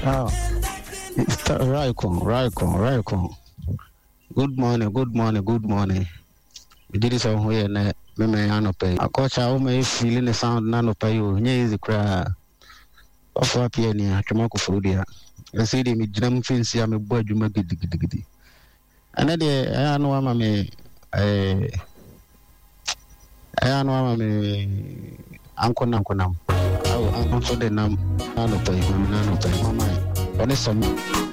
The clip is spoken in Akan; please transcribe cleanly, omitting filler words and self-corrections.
Oh, Raikon. Good morning. We did this on here, me anope. A coach, I may feeling the sound nanope, you, easy cry. Of what piany, Chamako Frudia. I see the midjam fancy, I'm a boy, you make it diggy. Another, I know I know Uncle Nam. I'm also the nanope, mama. What is some?